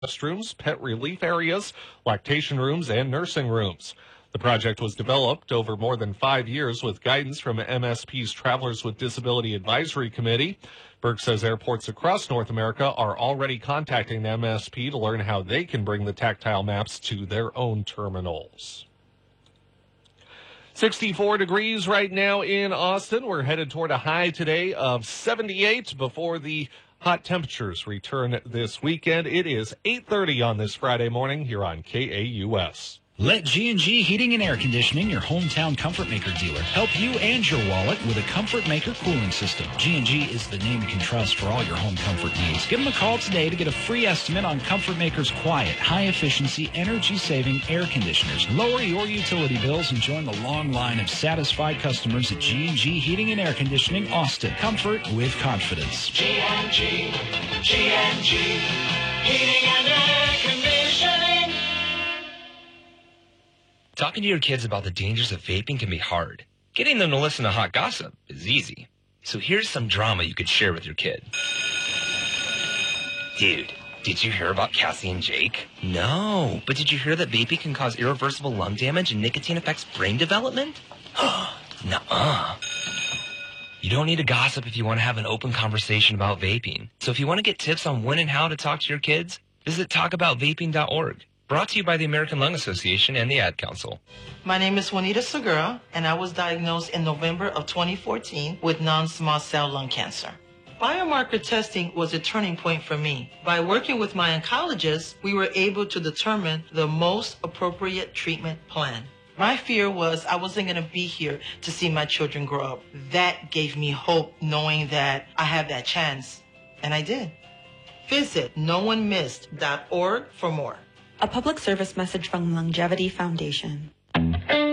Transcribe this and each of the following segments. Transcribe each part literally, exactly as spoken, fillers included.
restrooms, pet relief areas, lactation rooms, and nursing rooms. The project was developed over more than five years with guidance from M S P's Travelers with Disability Advisory Committee. Burke says airports across North America are already contacting the M S P to learn how they can bring the tactile maps to their own terminals. sixty-four degrees right now in Austin. We're headed toward a high today of seventy-eight before the hot temperatures return this weekend. It is eight thirty on this Friday morning here on K A U S. Let G and G Heating and Air Conditioning, your hometown Comfort Maker dealer, help you and your wallet with a Comfort Maker cooling system. G and G is the name you can trust for all your home comfort needs. Give them a call today to get a free estimate on Comfort Maker's quiet, high-efficiency, energy-saving air conditioners. Lower your utility bills and join the long line of satisfied customers at G and G Heating and Air Conditioning, Austin. Comfort with confidence. G and G, G and G, Heating and Air Conditioning. Talking to your kids about the dangers of vaping can be hard. Getting them to listen to hot gossip is easy. So here's some drama you could share with your kid. Dude, did you hear about Cassie and Jake? No, but did you hear that vaping can cause irreversible lung damage and nicotine affects brain development? Nuh-uh. You don't need to gossip if you want to have an open conversation about vaping. So if you want to get tips on when and how to talk to your kids, visit talk about vaping dot org. Brought to you by the American Lung Association and the Ad Council. My name is Juanita Segura, and I was diagnosed in November of twenty fourteen with non-small cell lung cancer. Biomarker testing was a turning point for me. By working with my oncologist, we were able to determine the most appropriate treatment plan. My fear was I wasn't going to be here to see my children grow up. That gave me hope, knowing that I have that chance, and I did. Visit no one missed dot org for more. A public service message from Longevity Foundation. Hi,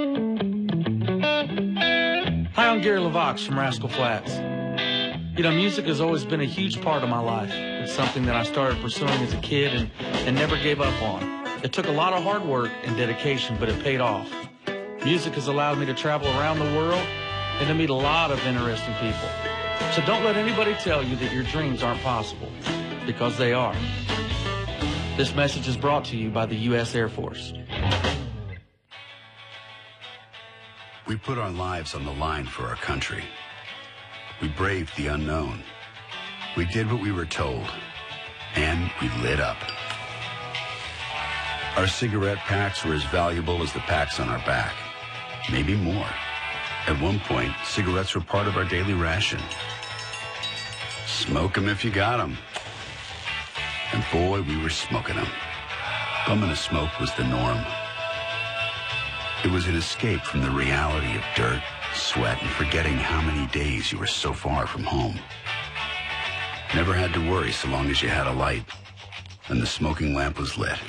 I'm Gary LaVox from Rascal Flatts. You know, music has always been a huge part of my life. It's something that I started pursuing as a kid and, and never gave up on. It took a lot of hard work and dedication, but it paid off. Music has allowed me to travel around the world and to meet a lot of interesting people. So don't let anybody tell you that your dreams aren't possible, because they are. This message is brought to you by the U S Air Force. We put our lives on the line for our country. We braved the unknown. We did what we were told, and we lit up. Our cigarette packs were as valuable as the packs on our back, maybe more. At one point, cigarettes were part of our daily ration. Smoke 'em if you got 'em. And boy, we were smoking them. Bumming a smoke was the norm. It was an escape from the reality of dirt, sweat, and forgetting how many days you were so far from home. Never had to worry so long as you had a light and the smoking lamp was lit.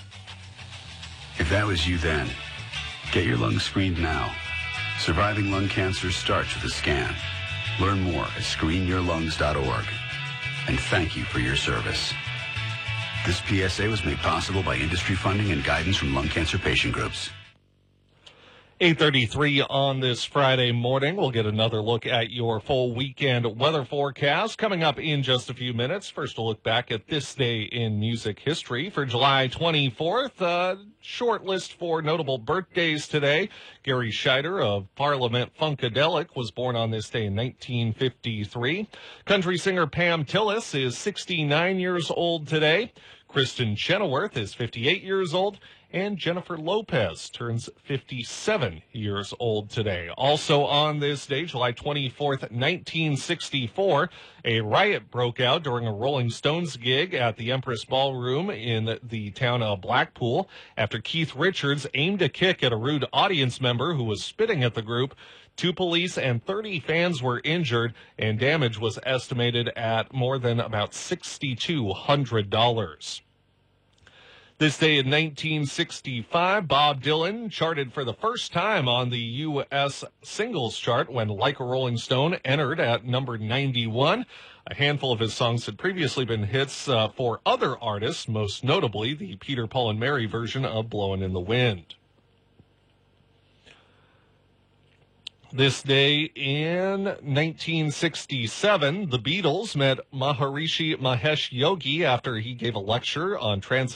If that was you then, get your lungs screened now. Surviving lung cancer starts with a scan. Learn more at screen your lungs dot org. And thank you for your service. This P S A was made possible by industry funding and guidance from lung cancer patient groups. eight thirty-three on this Friday morning. We'll get another look at your full weekend weather forecast coming up in just a few minutes. First, a look back at this day in music history. For July twenty-fourth, a short list for notable birthdays today. Gary Scheider of Parliament Funkadelic was born on this day in nineteen fifty-three. Country singer Pam Tillis is sixty-nine years old today. Kristen Chenoweth is fifty-eight years old. And Jennifer Lopez turns fifty-seven years old today. Also on this day, July twenty-fourth, nineteen sixty-four, a riot broke out during a Rolling Stones gig at the Empress Ballroom in the town of Blackpool after Keith Richards aimed a kick at a rude audience member who was spitting at the group. Two police and thirty fans were injured, and damage was estimated at more than about six thousand two hundred dollars. This day in nineteen sixty-five, Bob Dylan charted for the first time on the U S singles chart when Like a Rolling Stone entered at number ninety-one. A handful of his songs had previously been hits uh, for other artists, most notably the Peter, Paul, and Mary version of Blowin' in the Wind. This day in nineteen sixty-seven, the Beatles met Maharishi Mahesh Yogi after he gave a lecture on trans